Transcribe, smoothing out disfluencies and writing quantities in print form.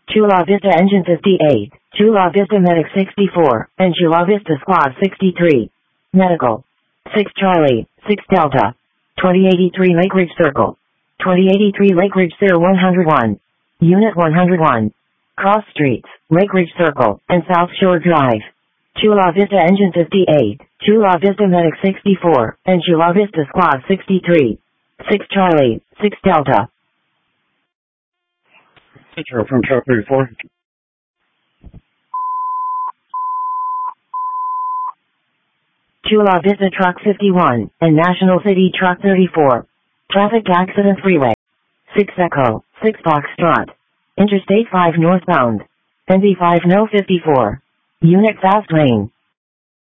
Chula Vista Engine 58, Chula Vista Medic 64, and Chula Vista Squad 63. Medical. 6 Charlie, 6 Delta. 2083 Lake Ridge Circle. 2083 Lake Ridge Cir 101. Unit 101. Cross Streets, Lake Ridge Circle, and South Shore Drive. Chula Vista Engine 58, Chula Vista Medic 64, and Chula Vista Squad 63. 6 Charlie, 6 Delta. Central from Truck 34. Chula Vista Truck 51, and National City Truck 34. Traffic Accident Freeway. 6 Echo, 6 Foxtrot. Interstate 5 northbound. NV5 No 54. Unit Fast Lane.